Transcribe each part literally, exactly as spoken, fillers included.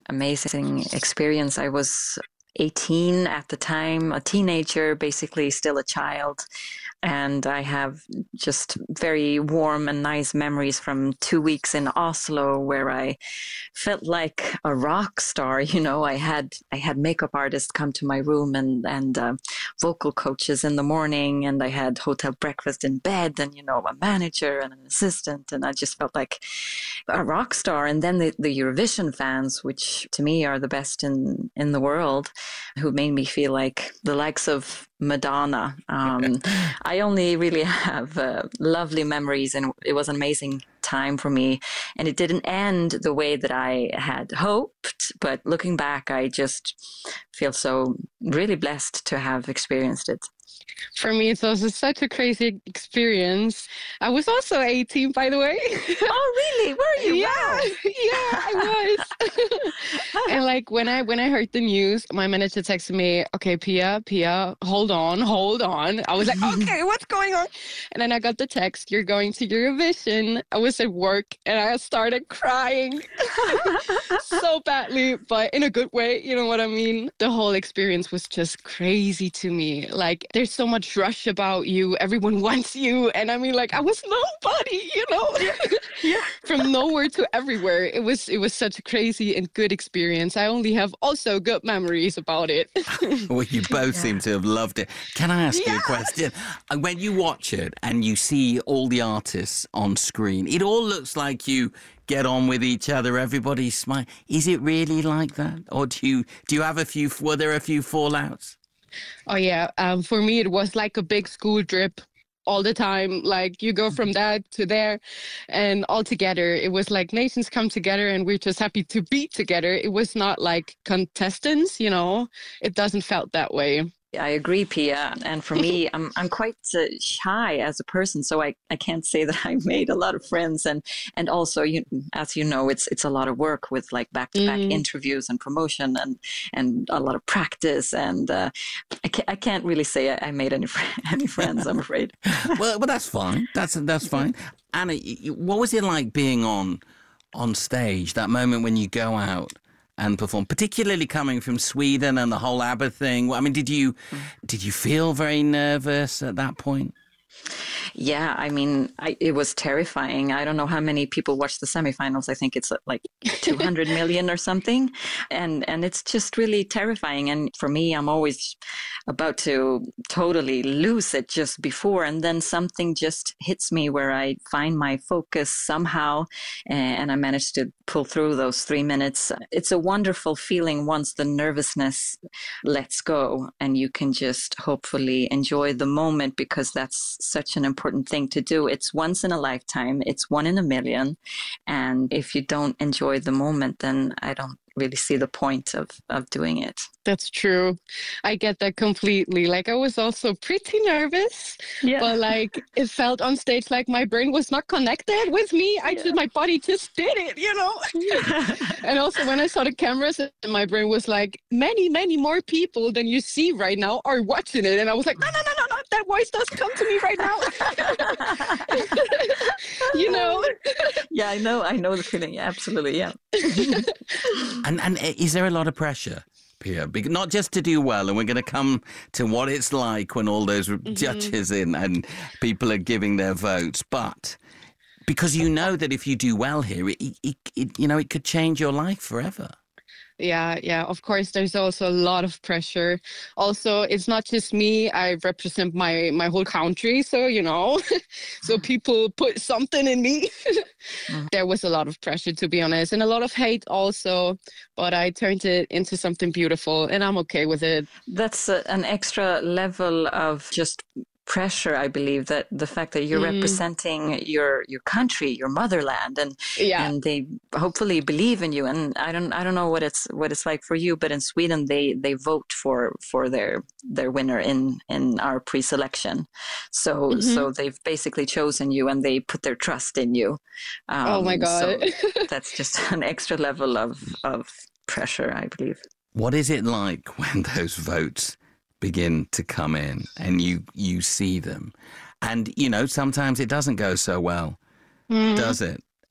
amazing experience. I was eighteen at the time, a teenager, basically still a child. And I have just very warm and nice memories from two weeks in Oslo where I felt like a rock star. You know, I had I had makeup artists come to my room and, and uh, vocal coaches in the morning, and I had hotel breakfast in bed and, you know, a manager and an assistant. And I just felt like a rock star. And then the, the Eurovision fans, which to me are the best in, in the world, who made me feel like the likes of Madonna. Um, I only really have uh, lovely memories, and it was an amazing time for me. And it didn't end the way that I had hoped, but looking back, I just feel so really blessed to have experienced it. For me, it's also such a crazy experience. I was also eighteen, by the way. Oh, really? Were you? Yeah, Wow. yeah, I was. And like when I when I heard the news, my manager texted me, "Okay, Pia, Pia, hold on, hold on." I was like, "Okay, what's going on?" And then I got the text, "You're going to Eurovision." I was at work and I started crying so badly, but in a good way. You know what I mean? The whole experience was just crazy to me. Like, there's so much rush about you. Everyone wants you. And I mean, like, I was nobody, you know, Yeah. from nowhere to everywhere. It was it was such a crazy and good experience. I only have also good memories about it. Well, you both yeah. seem to have loved it. Can I ask yeah. you a question? When you watch it and you see all the artists on screen, it all looks like you get on with each other. Everybody's smiling. Is it really like that? Or do you, do you have a few, were there a few fallouts? Oh, yeah. Um, for me, it was like a big school trip all the time. Like, you go from that to there, and all together. It was like nations come together and we're just happy to be together. It was not like contestants, you know. It doesn't felt that way. I agree, Pia. And for me, I'm I'm quite uh, shy as a person, so I, I can't say that I made a lot of friends. And and also, you, as you know, it's it's a lot of work with like back-to-back mm. interviews and promotion and and a lot of practice. And uh, I, can't, I can't really say I, I made any fr- any friends, I'm afraid. well, but that's fine. That's that's fine. Anna, what was it like being on on stage, that moment when you go out and perform, particularly coming from Sweden and the whole ABBA thing? I mean, did you did you feel very nervous at that point? Yeah, I mean, I, it was terrifying. I don't know how many people watched the semifinals. I think it's like two hundred million or something. And and it's just really terrifying. And for me, I'm always about to totally lose it just before. And then something just hits me where I find my focus somehow. And I managed to pull through those three minutes. It's a wonderful feeling once the nervousness lets go and you can just hopefully enjoy the moment, because that's such an important thing to do. It's once in a lifetime. It's one in a million. And if you don't enjoy the moment, then I don't really see the point of, of doing it. That's true. I get that completely. Like, I was also pretty nervous, yeah. but like it felt on stage like my brain was not connected with me. I yeah. just, my body just did it, you know? Yeah. And also when I saw the cameras, my brain was like, many, many more people than you see right now are watching it. And I was like, no, no, no, no, no, that voice does come to me right now. You know? Yeah, I know. I know the feeling. Yeah, absolutely. Yeah. And and is there a lot of pressure, Pia? Not just to do well, and we're going to come to what it's like when all those mm-hmm. judges in and people are giving their votes, but because you know that if you do well here, it, it, it you know, it could change your life forever. Yeah, yeah, of course, there's also a lot of pressure. Also, it's not just me. I represent my, my whole country, so, you know, so people put something in me. There was a lot of pressure, to be honest, and a lot of hate also, but I turned it into something beautiful, and I'm okay with it. That's a, an extra level of just pressure, I believe, that the fact that you're mm. representing your your country, your motherland, and yeah. and they hopefully believe in you. And I don't I don't know what it's what it's like for you, but in Sweden they they vote for for their their winner in in our pre-selection. So mm-hmm. so they've basically chosen you and they put their trust in you. Um, oh my God. So that's just an extra level of of pressure, I believe. What is it like when those votes begin to come in and you you see them, and you know sometimes it doesn't go so well, mm. does it?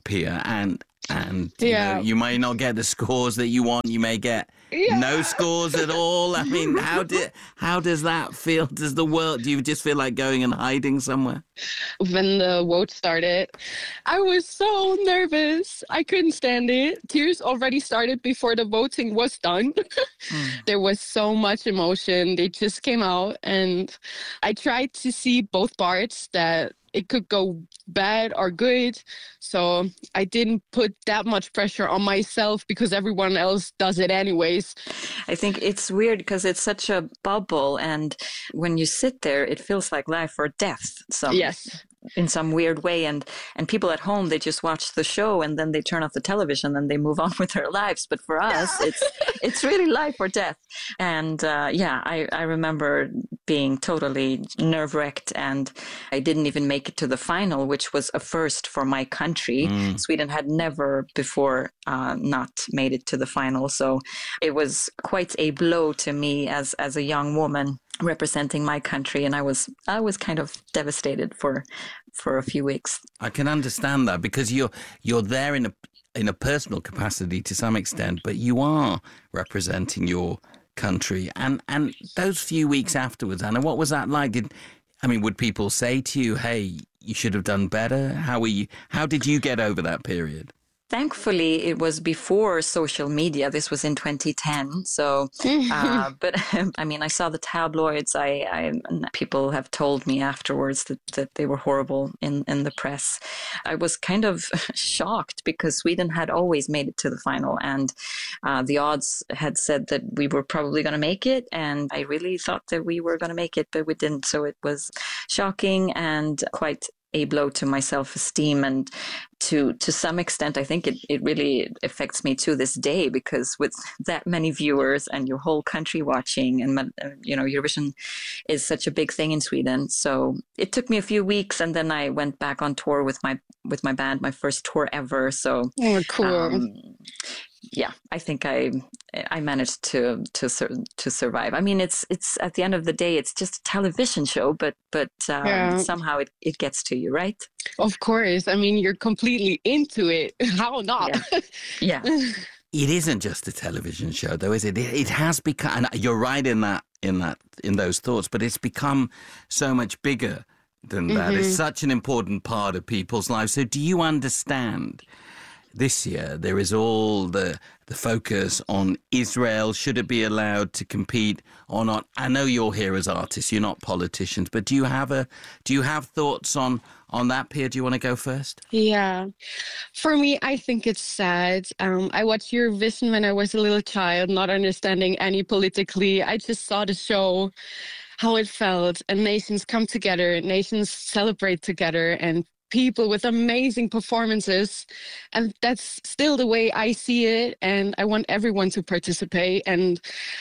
Pia, and and you Yeah. know, you may not get the scores that you want. You may get Yeah. no scores at all. I mean, how did how does that feel? Does the world? Do you just feel like going and hiding somewhere? When the vote started, I was so nervous. I couldn't stand it. Tears already started before the voting was done. Mm. There was so much emotion. They just came out, and I tried to see both parts, that it could go bad or good. So I didn't put that much pressure on myself because everyone else does it anyways. I think it's weird because it's such a bubble, and when you sit there, it feels like life or death. So Yes. in some weird way, and and people at home, they just watch the show and then they turn off the television and they move on with their lives. But for us, it's it's really life or death. And uh, yeah, I, I remember being totally nerve-wracked, and I didn't even make it to the final, which was a first for my country. Mm. Sweden had never before uh, not made it to the final, so it was quite a blow to me as as a young woman representing my country, and I was I was kind of devastated for for a few weeks. I can understand that, because you're you're there in a in a personal capacity to some extent, but you are representing your country. And and those few weeks afterwards, Anna, what was that like? Did I mean, would people say to you, "Hey, you should have done better"? How were you? How did you get over that period? Thankfully, it was before social media. This was in twenty ten. So, uh, but I mean, I saw the tabloids. I, I people have told me afterwards that, that they were horrible in, in the press. I was kind of shocked because Sweden had always made it to the final, and uh, the odds had said that we were probably going to make it. And I really thought that we were going to make it, but we didn't. So it was shocking and quite a blow to my self-esteem, and to to some extent I think it, it really affects me to this day, because with that many viewers and your whole country watching, and you know, Eurovision is such a big thing in Sweden. So it took me a few weeks, and then I went back on tour with my with my band, my first tour ever. So Oh, cool. um, yeah, I think I I managed to to sur- to survive. I mean, it's it's at the end of the day, it's just a television show, but but um, Yeah. somehow it, it gets to you, right? Of course. I mean, you're completely into it. How not? Yeah. It isn't just a television show, though, is it? It, it has become, and you're right in that, in that, in those thoughts. But it's become so much bigger than that. It's such an important part of people's lives. So, do you understand? This year, there is all the the focus on Israel. Should it be allowed to compete or not? I know you're here as artists; you're not politicians. But do you have a do you have thoughts on on that, Pia? Do you want to go first? Yeah. For me, I think it's sad. Um, I watched Eurovision when I was a little child, not understanding any politically. I just saw the show, how it felt, and nations come together, nations celebrate together, and people with amazing performances. And that's still the way I see it. And I want everyone to participate. And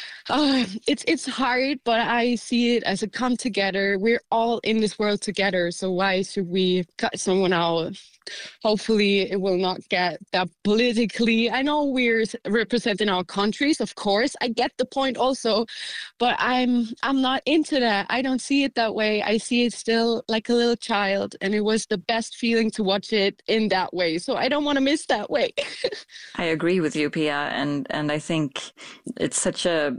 uh, it's it's hard, but I see it as a come together. We're all in this world together. So why should we cut someone out? Hopefully it will not get that politically. I know we're representing our countries, of course. I get the point also, but I'm I'm not into that. I don't see it that way. I see it still like a little child, and it was the best feeling to watch it in that way. So I don't want to miss that way. I agree with you, Pia, and and I think it's such a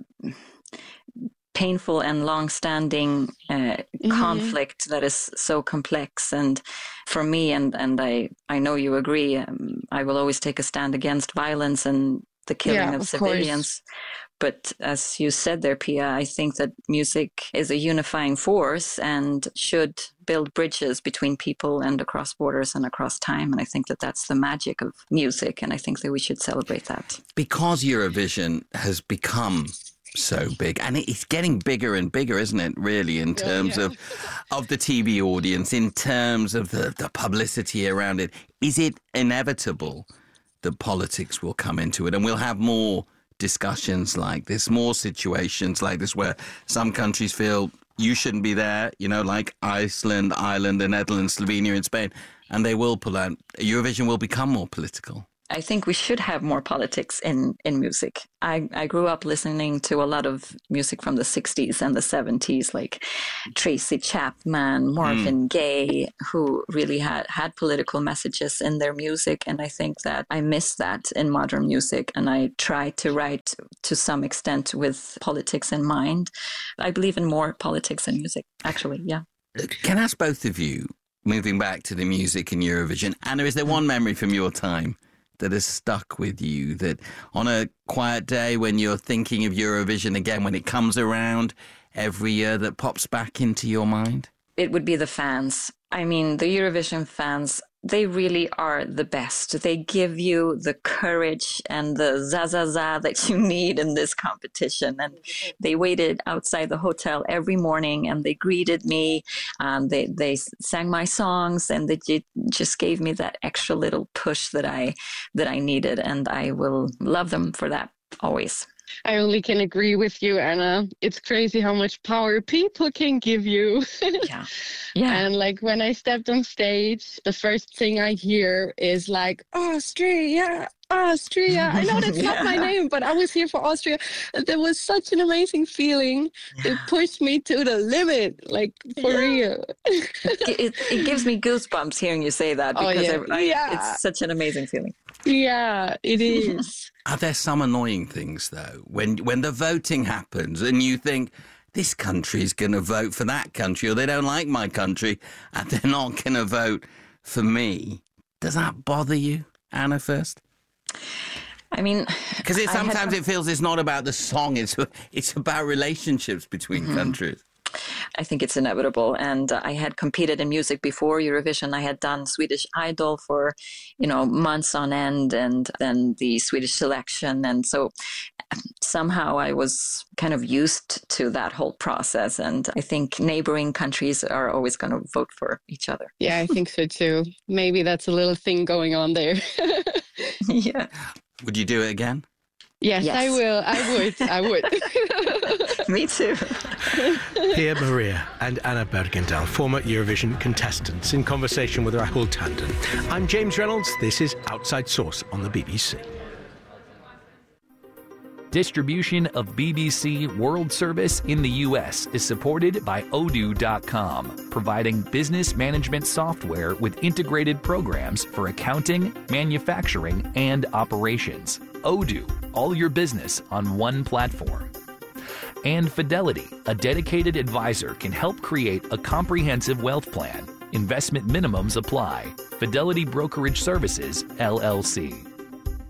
painful and long-standing uh, Mm-hmm. conflict that is so complex. And for me, and and I I know you agree, um, I will always take a stand against violence and the killing Yeah, of of civilians. But as you said there, Pia, I think that music is a unifying force and should build bridges between people and across borders and across time. And I think that that's the magic of music, and I think that we should celebrate that. Because Eurovision has become so big, and it's getting bigger and bigger, isn't it, really, in terms yeah. of of the T V audience, in terms of the, the publicity around it. Is it inevitable that politics will come into it, and we'll have more discussions like this, more situations like this, where some countries feel you shouldn't be there, you know, like Iceland, Ireland, the Netherlands, Slovenia and Spain, and they will pull out. Eurovision will become more political. I think we should have more politics in, in music. I, I grew up listening to a lot of music from the sixties and the seventies, like Tracy Chapman, Marvin mm. Gaye, who really had, had political messages in their music. And I think that I miss that in modern music. And I try to write to some extent with politics in mind. I believe in more politics in music, actually, yeah. Can I ask both of you, moving back to the music in Eurovision, Anna, is there one memory from your time that has stuck with you, that on a quiet day when you're thinking of Eurovision again, when it comes around every year, that pops back into your mind? It would be the fans. I mean, the Eurovision fans, they really are the best. They give you the courage and the za-za-za that you need in this competition. And they waited outside the hotel every morning and they greeted me. And they, they sang my songs and they just gave me that extra little push that I, that I needed. And I will love them for that always. I only can agree with you, Anna. It's crazy how much power people can give you. Yeah. Yeah. And like when I stepped on stage, the first thing I hear is like, Austria, Austria. I know that's yeah. not my name, but I was here for Austria. And there was such an amazing feeling. Yeah. It pushed me to the limit, like for yeah. real. it, it, it gives me goosebumps hearing you say that because oh, yeah. I, I, yeah. it's such an amazing feeling. Yeah, it is. Are there some annoying things, though, when when the voting happens and you think, this country's going to vote for that country, or they don't like my country and they're not going to vote for me? Does that bother you, Anna, first? I mean... Because sometimes had... it feels it's not about the song, it's, it's about relationships between mm-hmm. countries. I think it's inevitable. And uh, I had competed in music before Eurovision. I had done Swedish Idol for, you know, months on end, and then the Swedish selection. And so somehow I was kind of used to that whole process. And I think neighboring countries are always going to vote for each other. Yeah, I think so too. Maybe that's a little thing going on there. Yeah. Would you do it again? Yes, yes, I will. I would. I would. Me too. Pia Maria and Anna Bergendahl, former Eurovision contestants, in conversation with Rahul Tandon. I'm James Reynolds. This is Outside Source on the B B C. Distribution of B B C World Service in the U S is supported by Odoo dot com, providing business management software with integrated programs for accounting, manufacturing, and operations. Odoo, all your business on one platform. And Fidelity, a dedicated advisor, can help create a comprehensive wealth plan. Investment minimums apply. Fidelity Brokerage Services, L L C.